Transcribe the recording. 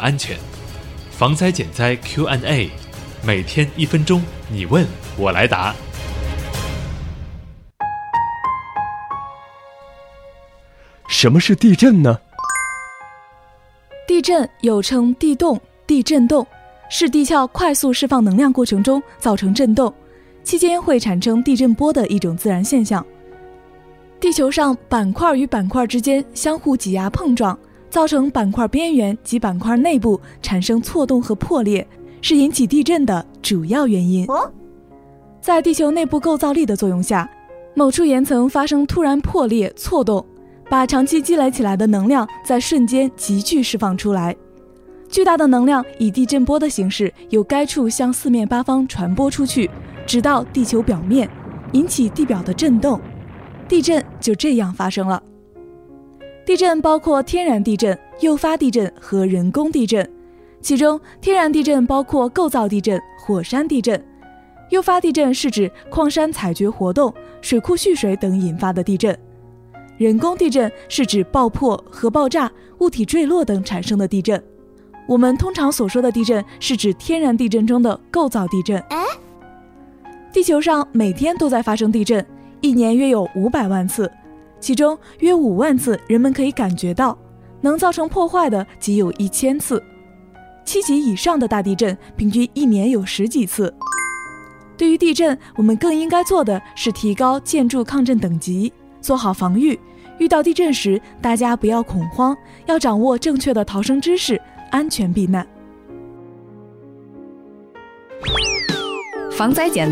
安全。防灾减灾 Q&A， 每天1分钟，你问我来答。 什么是地震呢？ 地震又称地动、地震动，是地壳快速释放能量过程中造成震动，期间会产生地震波的一种自然现象。地球上板块与板块之间相互挤压碰撞，造成板块边缘及板块内部产生错动和破裂，是引起地震的主要原因。在地球内部构造力的作用下，某处岩层发生突然破裂、错动，把长期积累起来的能量在瞬间急剧释放出来。巨大的能量以地震波的形式由该处向四面八方传播出去，直到地球表面，引起地表的震动。地震就这样发生了。地震包括天然地震、诱发地震和人工地震，其中天然地震包括构造地震、火山地震；诱发地震是指矿山采掘活动、水库蓄水等引发的地震；人工地震是指爆破、核爆炸、物体坠落等产生的地震。我们通常所说的地震是指天然地震中的构造地震。地球上每天都在发生地震，一年约有500万次，其中约5万次人们可以感觉到，能造成破坏的仅有1000次。7级以上的大地震平均一年有10几次。对于地震，我们更应该做的是提高建筑抗震等级，做好防御。遇到地震时，大家不要恐慌，要掌握正确的逃生知识，安全避难。 防灾减